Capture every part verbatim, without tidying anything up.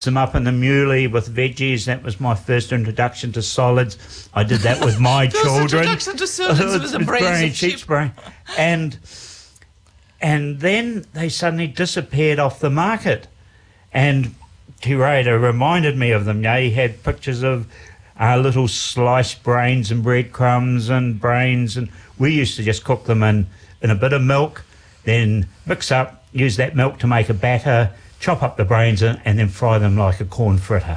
them up in the muley with veggies. That was my first introduction to solids. I did that with my children. Introduction to solids was a brains of sheep's sheep. brain. And, and then they suddenly disappeared off the market. And T. Raider reminded me of them. You know, he had pictures of uh, little sliced brains and breadcrumbs and brains, and we used to just cook them in, in a bit of milk, then mix up, use that milk to make a batter, chop up the brains and, and then fry them like a corn fritter.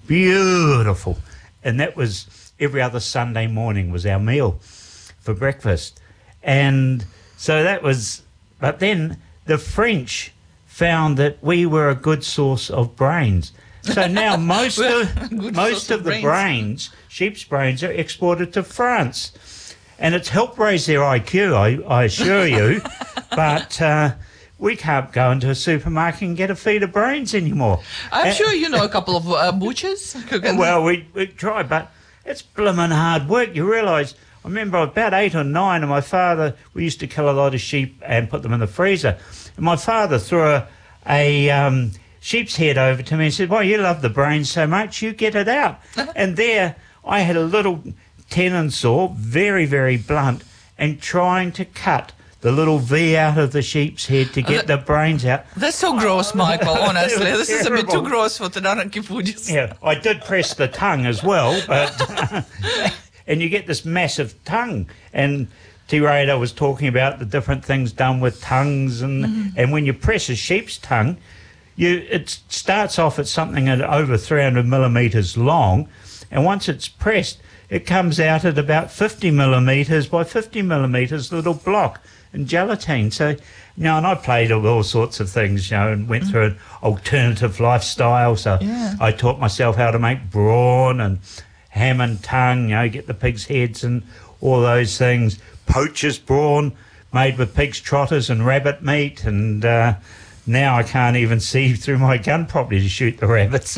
Beautiful. And that was every other Sunday morning was our meal for breakfast. And so that was, but then the French found that we were a good source of brains. So now most of most of, of the brains. brains, sheep's brains, are exported to France. And it's helped raise their I Q, I, I assure you. But uh, we can't go into a supermarket and get a feed of brains anymore. I'm uh, sure you know a couple of uh, butchers. Well, we, we try, but it's blooming hard work. You realise, I remember about eight or nine, and my father, we used to kill a lot of sheep and put them in the freezer. And my father threw a, a um, sheep's head over to me and said, well, you love the brains so much, you get it out. And there I had a little tenon saw, very, very blunt, and trying to cut the little V out of the sheep's head to get the brains out. That's so gross, Michael, honestly. This is a bit too gross for Taranaki foodies. Yeah, I did press the tongue as well, but and you get this massive tongue. And T. Raider was talking about the different things done with tongues, and, mm. and when you press a sheep's tongue, you it starts off at something at over three hundred millimetres long, and once it's pressed, it comes out at about fifty millimetres by fifty millimetres little block and gelatine. So, you know, and I played with all sorts of things, you know, and went mm. through an alternative lifestyle. So yeah. I taught myself how to make brawn and ham and tongue, you know, get the pig's heads and all those things. Poacher's brawn made with pig's trotters and rabbit meat, and uh, now I can't even see through my gun properly to shoot the rabbits.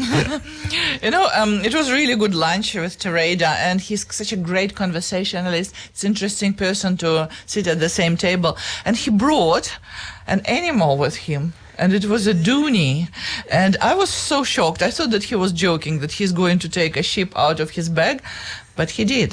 You know, um, it was really good lunch with T. Raider, and he's such a great conversationalist. It's an interesting person to sit at the same table. And he brought an animal with him, and it was a dooney. And I was so shocked. I thought that he was joking, that he's going to take a sheep out of his bag, but he did.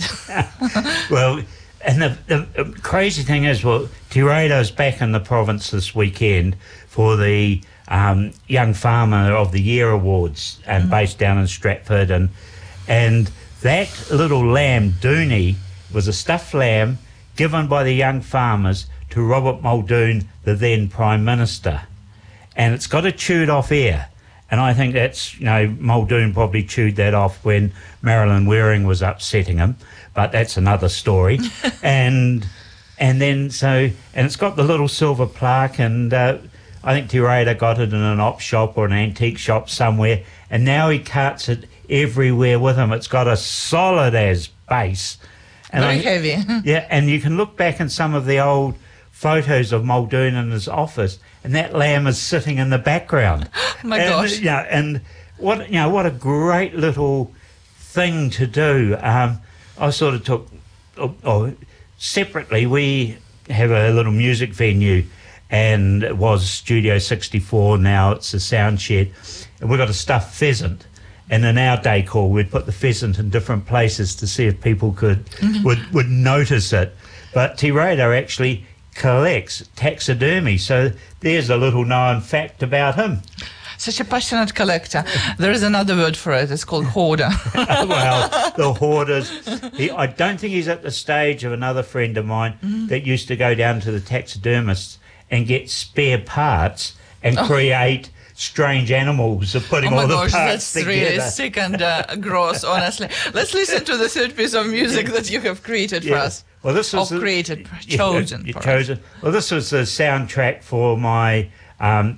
Well, and the, the, the crazy thing is, well, T. Raider's back in the province this weekend for the um, Young Farmer of the Year Awards, and mm. based down in Stratford, and and that little lamb, Dooney, was a stuffed lamb given by the young farmers to Robert Muldoon, the then Prime Minister, and it's got a chewed off ear, and I think that's, you know, Muldoon probably chewed that off when Marilyn Waring was upsetting him, but that's another story. and and then so and it's got the little silver plaque, and uh, I think T. Raider got it in an op shop or an antique shop somewhere, and now he carts it everywhere with him. It's got a solid as base. And Very I, heavy. Yeah, and you can look back in some of the old photos of Muldoon in his office, and that lamb is sitting in the background. My and, gosh. Yeah, and what you know, what a great little thing to do. Um, I sort of took, oh, oh, separately, we have a little music venue, and it was Studio sixty-four, now it's a sound shed, and we got a stuffed pheasant, and in our decor we'd put the pheasant in different places to see if people could mm-hmm. would, would notice it. But T. Raider actually collects taxidermy, so there's a little known fact about him. Such a passionate collector. There is another word for it. It's called hoarder. Well, the hoarders. He, I don't think he's at the stage of another friend of mine mm-hmm. that used to go down to the taxidermists and get spare parts and oh. create strange animals of putting oh all the gosh, parts that's together. Really sick and uh, gross, honestly. Let's listen to the third piece of music that you have created yeah. for us. Well, this was or the, created, yeah, chosen. You chosen. Well, this was the soundtrack for my um,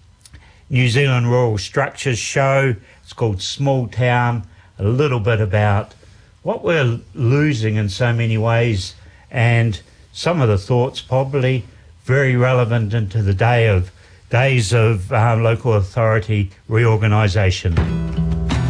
New Zealand Rural Structures show. It's called Small Town. A little bit about what we're losing in so many ways, and some of the thoughts probably very relevant into the day of days of um, local authority reorganisation.